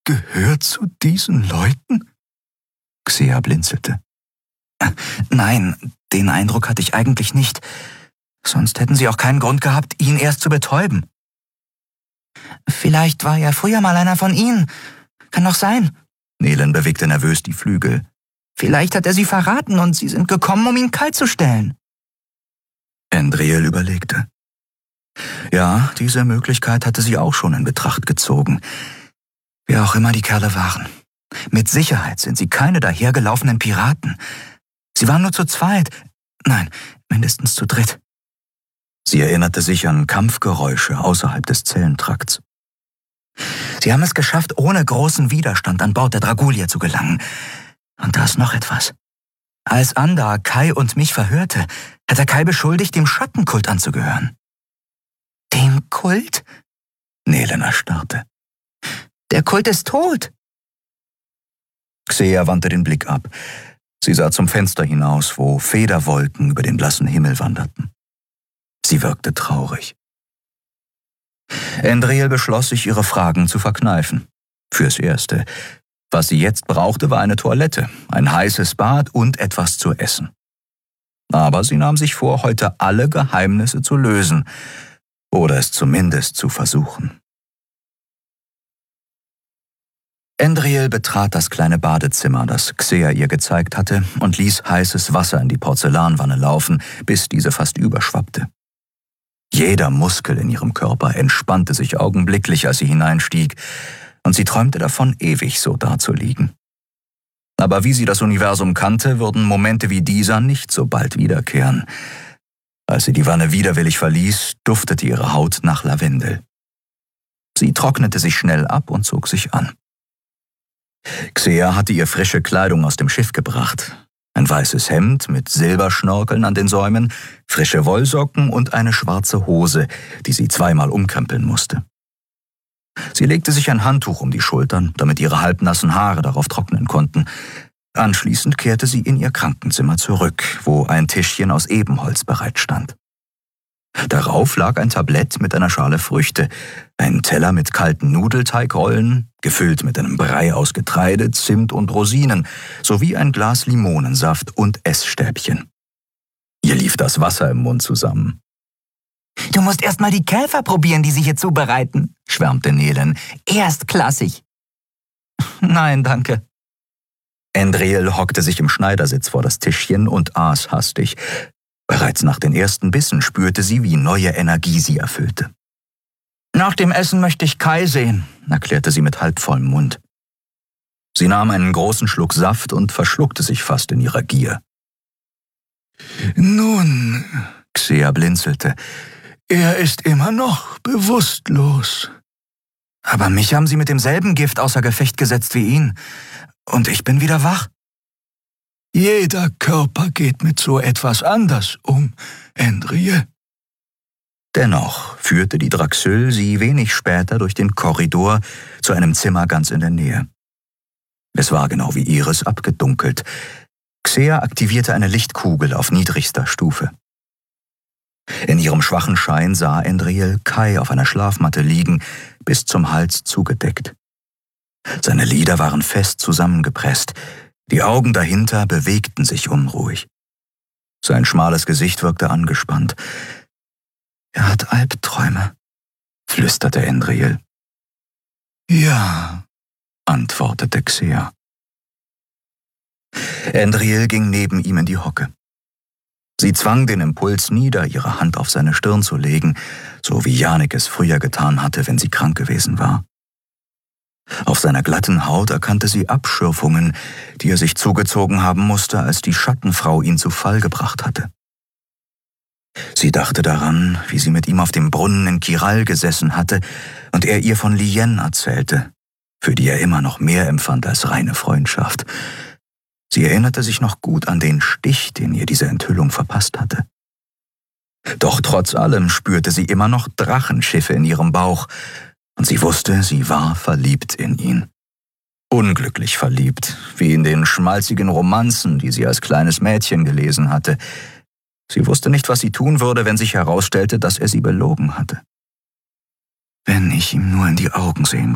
gehört zu diesen Leuten?« Xea blinzelte. »Nein, den Eindruck hatte ich eigentlich nicht. Sonst hätten Sie auch keinen Grund gehabt, ihn erst zu betäuben.« »Vielleicht war er früher mal einer von Ihnen. Kann doch sein.« Nelen bewegte nervös die Flügel. »Vielleicht hat er Sie verraten und Sie sind gekommen, um ihn kalt zu stellen.« Endriel überlegte. Ja, diese Möglichkeit hatte sie auch schon in Betracht gezogen. Wer auch immer die Kerle waren. Mit Sicherheit sind sie keine dahergelaufenen Piraten. Sie waren nur zu zweit. Nein, mindestens zu dritt. Sie erinnerte sich an Kampfgeräusche außerhalb des Zellentrakts. Sie haben es geschafft, ohne großen Widerstand an Bord der Dragulia zu gelangen. Und da ist noch etwas. Als Anda Kai und mich verhörte, hat er Kai beschuldigt, dem Schattenkult anzugehören. »Dem Kult?« Nelen erstarrte. »Der Kult ist tot!« Xea wandte den Blick ab. Sie sah zum Fenster hinaus, wo Federwolken über den blassen Himmel wanderten. Sie wirkte traurig. Endriel beschloss, sich ihre Fragen zu verkneifen. Fürs Erste. Was sie jetzt brauchte, war eine Toilette, ein heißes Bad und etwas zu essen. Aber sie nahm sich vor, heute alle Geheimnisse zu lösen, oder es zumindest zu versuchen. Endriel betrat das kleine Badezimmer, das Xea ihr gezeigt hatte, und ließ heißes Wasser in die Porzellanwanne laufen, bis diese fast überschwappte. Jeder Muskel in ihrem Körper entspannte sich augenblicklich, als sie hineinstieg, und sie träumte davon, ewig so dazuliegen. Aber wie sie das Universum kannte, würden Momente wie dieser nicht so bald wiederkehren. Als sie die Wanne widerwillig verließ, duftete ihre Haut nach Lavendel. Sie trocknete sich schnell ab und zog sich an. Xea hatte ihr frische Kleidung aus dem Schiff gebracht. Ein weißes Hemd mit Silberschnorkeln an den Säumen, frische Wollsocken und eine schwarze Hose, die sie zweimal umkrempeln musste. Sie legte sich ein Handtuch um die Schultern, damit ihre halbnassen Haare darauf trocknen konnten. Anschließend kehrte sie in ihr Krankenzimmer zurück, wo ein Tischchen aus Ebenholz bereitstand. Darauf lag ein Tablett mit einer Schale Früchte, ein Teller mit kalten Nudelteigrollen, gefüllt mit einem Brei aus Getreide, Zimt und Rosinen, sowie ein Glas Limonensaft und Essstäbchen. Ihr lief das Wasser im Mund zusammen. »Du musst erst mal die Käfer probieren, die sie hier zubereiten«, schwärmte Nelen. »Erstklassig.« »Nein, danke.« Endriel hockte sich im Schneidersitz vor das Tischchen und aß hastig. Bereits nach den ersten Bissen spürte sie, wie neue Energie sie erfüllte. »Nach dem Essen möchte ich Kai sehen«, erklärte sie mit halbvollem Mund. Sie nahm einen großen Schluck Saft und verschluckte sich fast in ihrer Gier. »Nun«, Xea blinzelte, »er ist immer noch bewusstlos.« »Aber mich haben sie mit demselben Gift außer Gefecht gesetzt wie ihn. Und ich bin wieder wach.« »Jeder Körper geht mit so etwas anders um, Endriel.« Dennoch führte die Draxyl sie wenig später durch den Korridor zu einem Zimmer ganz in der Nähe. Es war genau wie ihres abgedunkelt. Xea aktivierte eine Lichtkugel auf niedrigster Stufe. In ihrem schwachen Schein sah Endriel Kai auf einer Schlafmatte liegen, bis zum Hals zugedeckt. Seine Lider waren fest zusammengepresst, die Augen dahinter bewegten sich unruhig. Sein schmales Gesicht wirkte angespannt. »Er hat Albträume«, flüsterte Endriel. »Ja«, antwortete Xea. Endriel ging neben ihm in die Hocke. Sie zwang den Impuls nieder, ihre Hand auf seine Stirn zu legen, so wie Janik es früher getan hatte, wenn sie krank gewesen war. Auf seiner glatten Haut erkannte sie Abschürfungen, die er sich zugezogen haben musste, als die Schattenfrau ihn zu Fall gebracht hatte. Sie dachte daran, wie sie mit ihm auf dem Brunnen in Kiral gesessen hatte und er ihr von Lien erzählte, für die er immer noch mehr empfand als reine Freundschaft. Sie erinnerte sich noch gut an den Stich, den ihr diese Enthüllung verpasst hatte. Doch trotz allem spürte sie immer noch Drachenschiffe in ihrem Bauch, und sie wusste, sie war verliebt in ihn. Unglücklich verliebt, wie in den schmalzigen Romanzen, die sie als kleines Mädchen gelesen hatte. Sie wusste nicht, was sie tun würde, wenn sich herausstellte, dass er sie belogen hatte. Wenn ich ihm nur in die Augen sehen